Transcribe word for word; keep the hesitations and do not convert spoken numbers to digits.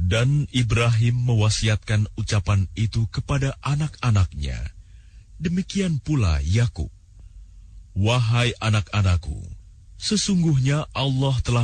Dan Ibrahim mewasiatkan ucapan itu kepada anak-anaknya. Demikian pula Yakub. Wahai anak-anakku, sesungguhnya Allah telah